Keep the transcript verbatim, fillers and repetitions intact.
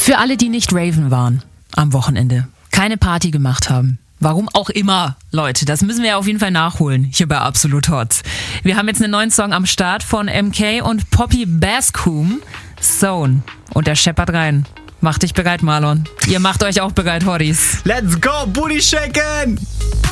Für alle, die nicht raven waren am Wochenende, keine Party gemacht haben. Warum auch immer, Leute, das müssen wir ja auf jeden Fall nachholen, hier bei Absolut Hot. Wir haben jetzt einen neuen Song am Start von M K und Poppy Bascom, Zone. Und der scheppert rein. Mach dich bereit, Marlon. Ihr macht euch auch bereit, Hotties. Let's go, Booty shaken!